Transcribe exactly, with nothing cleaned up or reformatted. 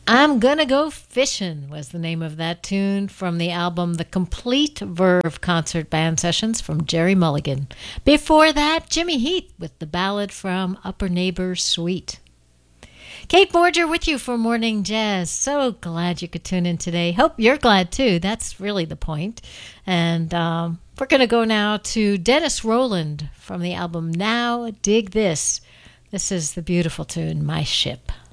I'm Gonna Go Fishin' was the name of that tune from the album The Complete Verve Concert Band Sessions from Jerry Mulligan. Before that, Jimmy Heath with the ballad from Upper Neighbor Suite. Kate Borger with you for Morning Jazz. So glad you could tune in today. Hope you're glad too. That's really the point. And um, we're going to go now to Dennis Roland from the album Now Dig This. This is the beautiful tune, My Ship.